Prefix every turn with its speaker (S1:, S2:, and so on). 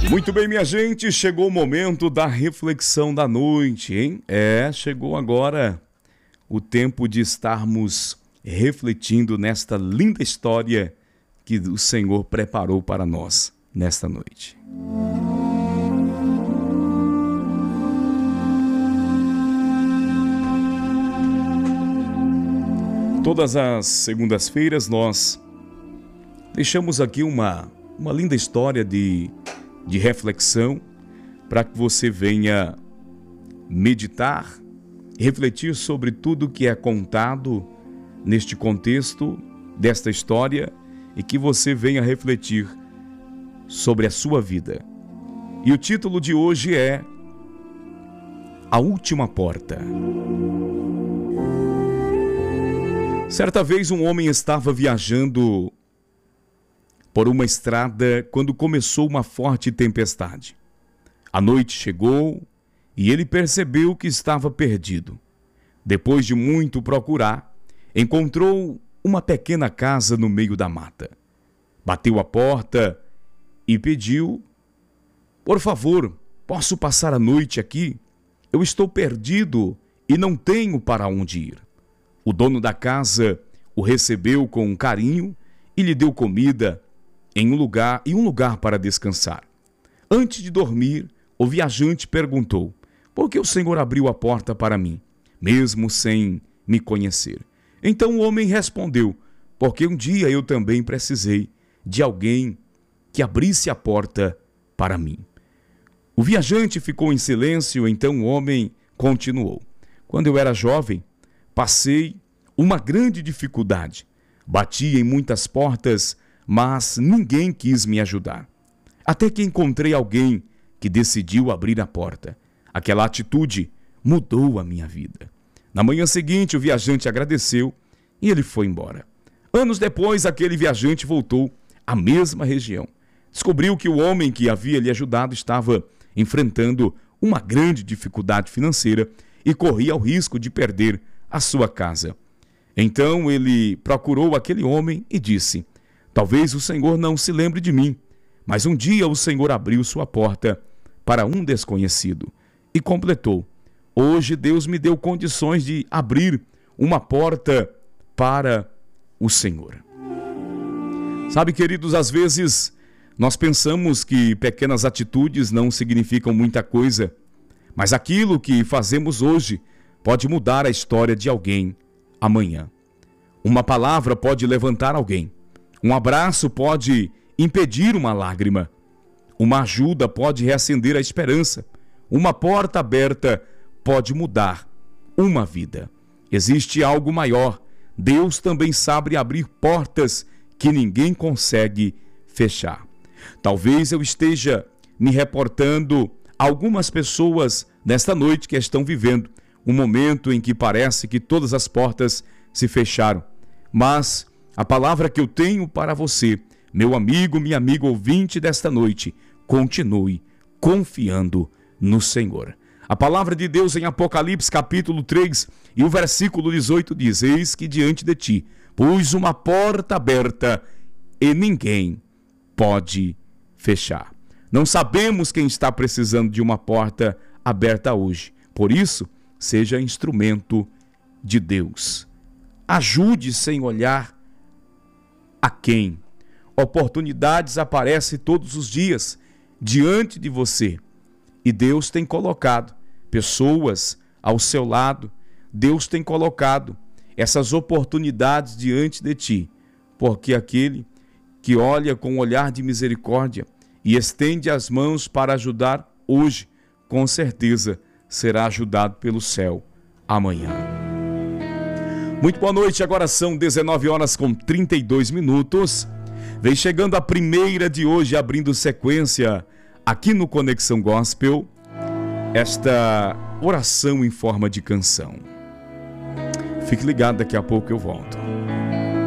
S1: Muito bem, minha gente, chegou o momento da reflexão da noite, hein? Chegou agora o tempo de estarmos refletindo nesta linda história que o Senhor preparou para nós nesta noite. Todas as segundas-feiras nós deixamos aqui uma linda história de reflexão para que você venha meditar, refletir sobre tudo que é contado neste contexto desta história e que você venha refletir sobre a sua vida. E o título de hoje é A Última Porta. Certa vez um homem estava viajando por uma estrada quando começou uma forte tempestade. A noite chegou e ele percebeu que estava perdido. Depois de muito procurar, encontrou uma pequena casa no meio da mata. Bateu a porta e pediu: "Por favor, posso passar a noite aqui? Eu estou perdido e não tenho para onde ir." O dono da casa o recebeu com carinho e lhe deu comida e um lugar para descansar. Antes de dormir, o viajante perguntou: "Por que o Senhor abriu a porta para mim, mesmo sem me conhecer?" Então o homem respondeu: "Porque um dia eu também precisei de alguém que abrisse a porta para mim." O viajante ficou em silêncio, então o homem continuou: "Quando eu era jovem, passei uma grande dificuldade. Bati em muitas portas, mas ninguém quis me ajudar. Até que encontrei alguém que decidiu abrir a porta. Aquela atitude mudou a minha vida." Na manhã seguinte, o viajante agradeceu e ele foi embora. Anos depois, aquele viajante voltou à mesma região. Descobriu que o homem que havia lhe ajudado estava enfrentando uma grande dificuldade financeira e corria o risco de perder a sua casa. Então ele procurou aquele homem e disse: "Talvez o Senhor não se lembre de mim, mas um dia o Senhor abriu sua porta para um desconhecido." E completou: "Hoje Deus me deu condições de abrir uma porta para o Senhor." Sabe, queridos, às vezes nós pensamos que pequenas atitudes não significam muita coisa, mas aquilo que fazemos hoje pode mudar a história de alguém amanhã. Uma palavra pode levantar alguém. Um abraço pode impedir uma lágrima. Uma ajuda pode reacender a esperança. Uma porta aberta pode mudar uma vida. Existe algo maior. Deus também sabe abrir portas que ninguém consegue fechar. Talvez eu esteja me reportando a algumas pessoas nesta noite que estão vivendo um momento em que parece que todas as portas se fecharam. Mas a palavra que eu tenho para você, meu amigo, minha amiga ouvinte desta noite: continue confiando no Senhor. A palavra de Deus em Apocalipse capítulo 3 e o versículo 18 diz: "Eis que diante de ti pus uma porta aberta e ninguém pode fechar." Não sabemos quem está precisando de uma porta aberta hoje. Por isso, seja instrumento de Deus. Ajude sem olhar a quem. Oportunidades aparecem todos os dias diante de você. E Deus tem colocado pessoas ao seu lado. Deus tem colocado essas oportunidades diante de ti. Porque aquele que olha com um olhar de misericórdia e estende as mãos para ajudar hoje, com certeza será ajudado pelo céu amanhã. Muito boa noite, agora são 19h32. Vem chegando a primeira de hoje, abrindo sequência aqui no Conexão Gospel, esta oração em forma de canção. Fique ligado, daqui a pouco eu volto.